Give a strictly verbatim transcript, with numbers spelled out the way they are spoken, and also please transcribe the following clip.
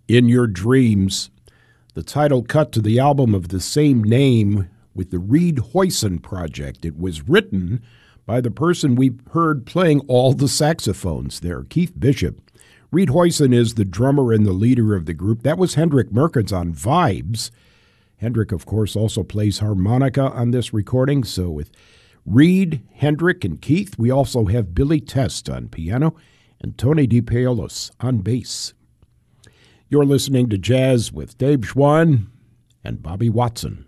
In Your Dreams, the title cut to the album of the same name with the Reed Hoyson Project. It was written by the person we've heard playing all the saxophones there, Keith Bishop. Reed Hoyson is the drummer and the leader of the group. That was Hendrik Merkens on vibes. Hendrik, of course, also plays harmonica on this recording. So with Reed, Hendrik, and Keith, we also have Billy Test on piano and Tony DePaolos on bass. You're listening to Jazz with Dave Schwann and Bobby Watson.